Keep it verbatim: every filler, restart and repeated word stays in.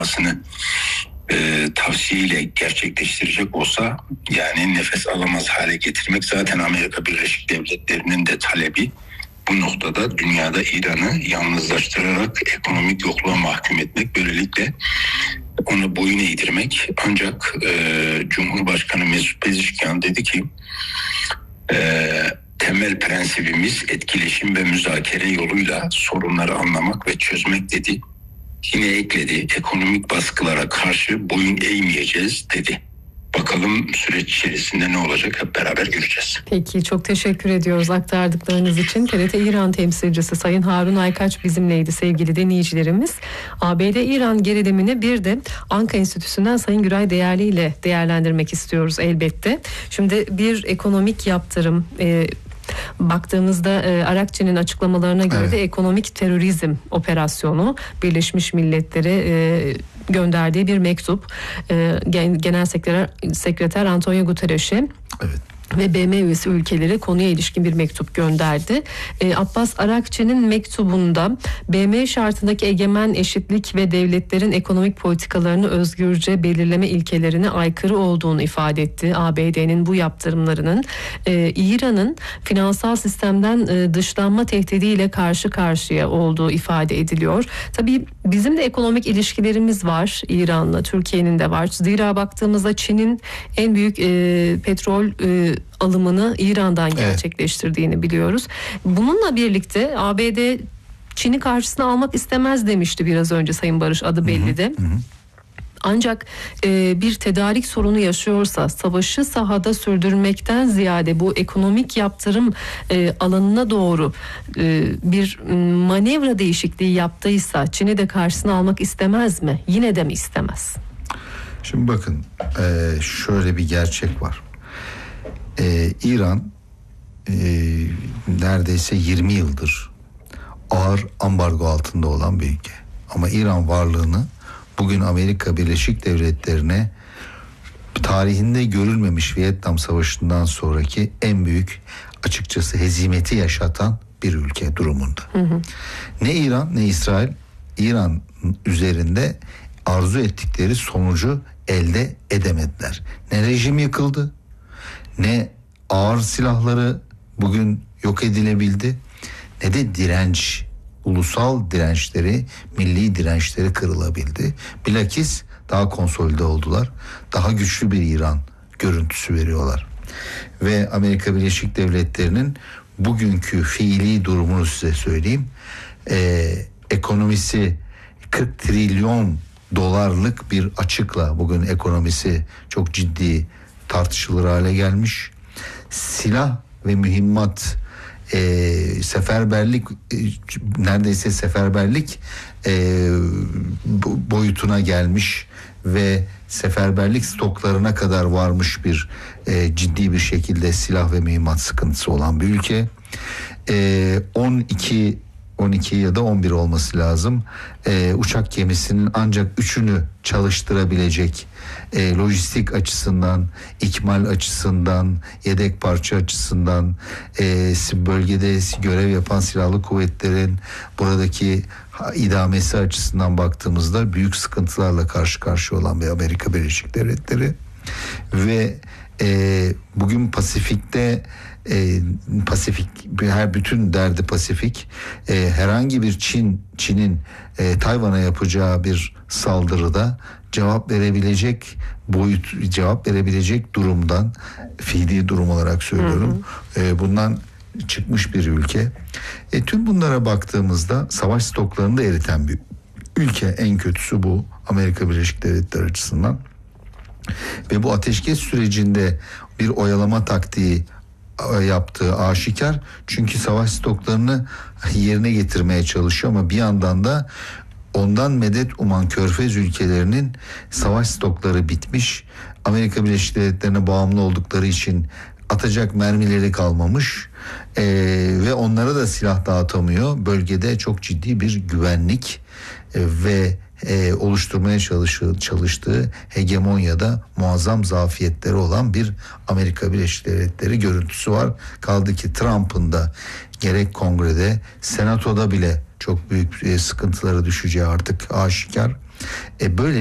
E, tavsiyeyle gerçekleştirecek olsa, yani nefes alamaz hale getirmek, zaten Amerika Birleşik Devletleri'nin de talebi bu noktada dünyada İran'ı yalnızlaştırarak ekonomik yokluğa mahkum etmek, böylelikle onu boyun eğdirmek. Ancak e, Cumhurbaşkanı Mesut Pezeshkian dedi ki e, temel prensibimiz etkileşim ve müzakere yoluyla sorunları anlamak ve çözmek dedi. Yine ekledi, ekonomik baskılara karşı boyun eğmeyeceğiz dedi. Bakalım süreç içerisinde ne olacak, hep beraber göreceğiz. Peki, çok teşekkür ediyoruz aktardıklarınız için. T R T İran temsilcisi Sayın Harun Aykaç bizimleydi sevgili dinleyicilerimiz. A B D-İran gerilimini bir de Anka Enstitüsü'nden Sayın Güray Değerli ile değerlendirmek istiyoruz elbette. Şimdi bir ekonomik yaptırım... E, Baktığımızda e, Arakçı'nın açıklamalarına göre evet. de ekonomik terörizm operasyonu, Birleşmiş Milletler'e e, gönderdiği bir mektup e, Genel Sekreter, Sekreter Antonio Guterres'e evet. ve B M üyesi ülkelere konuya ilişkin bir mektup gönderdi. E, Abbas Arakçı'nın mektubunda B M şartındaki egemen eşitlik ve devletlerin ekonomik politikalarını özgürce belirleme ilkelerine aykırı olduğunu ifade etti. A B D'nin bu yaptırımlarının e, İran'ın finansal sistemden e, dışlanma tehdidiyle karşı karşıya olduğu ifade ediliyor. Tabii bizim de ekonomik ilişkilerimiz var İran'la, Türkiye'nin de var. Zira baktığımızda Çin'in en büyük e, petrol e, alımını İran'dan gerçekleştirdiğini evet. biliyoruz. Bununla birlikte A B D Çin'i karşısına almak istemez demişti biraz önce Sayın Barış, adı belli de. Hı hı. Ancak e, bir tedarik sorunu yaşıyorsa, savaşı sahada sürdürmekten ziyade bu ekonomik yaptırım e, alanına doğru e, bir manevra değişikliği yaptıysa Çin'i de karşısına almak istemez mi? Yine de mi istemez? Şimdi bakın, e, şöyle bir gerçek var. Ee, İran e, neredeyse yirmi yıldır ağır ambargo altında olan bir ülke. Ama İran varlığını bugün Amerika Birleşik Devletleri'ne tarihinde görülmemiş Vietnam Savaşı'ndan sonraki en büyük, açıkçası hezimeti yaşatan bir ülke durumunda. Hı hı. Ne İran ne İsrail İran üzerinde arzu ettikleri sonucu elde edemediler. Ne rejim yıkıldı, ne ağır silahları bugün yok edilebildi, ne de direnç, ulusal dirençleri, milli dirençleri kırılabildi. Bilakis daha konsolide oldular. Daha güçlü bir İran görüntüsü veriyorlar. Ve Amerika Birleşik Devletleri'nin bugünkü fiili durumunu size söyleyeyim. Ee, ekonomisi kırk trilyon dolarlık bir açıkla bugün ekonomisi çok ciddi tartışılır hale gelmiş. Silah ve mühimmat e, seferberlik e, neredeyse seferberlik e, boyutuna gelmiş ve seferberlik stoklarına kadar varmış bir e, ciddi bir şekilde silah ve mühimmat sıkıntısı olan bir ülke. E, on iki on iki ya da on bir olması lazım. E, uçak gemisinin ancak üçünü çalıştırabilecek, e, lojistik açısından, ikmal açısından, yedek parça açısından, e, bölgede görev yapan silahlı kuvvetlerin buradaki idamesi açısından baktığımızda büyük sıkıntılarla karşı karşıya olan bir Amerika Birleşik Devletleri ve e, bugün Pasifik'te E, Pasifik, her bütün derdi Pasifik. E, herhangi bir Çin Çin'in e, Tayvan'a yapacağı bir saldırıda cevap verebilecek boyut, cevap verebilecek durumdan, fiili durum olarak söylüyorum. Hı hı. E, bundan çıkmış bir ülke. E, tüm bunlara baktığımızda savaş stoklarını da eriten bir ülke. En kötüsü bu Amerika Birleşik Devletleri açısından. Ve bu ateşkes sürecinde bir oyalama taktiği yaptığı aşikar. Çünkü savaş stoklarını yerine getirmeye çalışıyor ama bir yandan da ondan medet uman Körfez ülkelerinin savaş stokları bitmiş. Amerika Birleşik Devletleri'ne bağımlı oldukları için atacak mermileri kalmamış ee, ve onlara da silah dağıtamıyor. Bölgede çok ciddi bir güvenlik e, ve e, oluşturmaya çalıştığı, çalıştığı hegemonyada muazzam zafiyetleri olan bir Amerika Birleşik Devletleri görüntüsü var. Kaldı ki Trump'ın da gerek kongrede, senatoda bile çok büyük e, sıkıntılara düşeceği artık aşikar. E böyle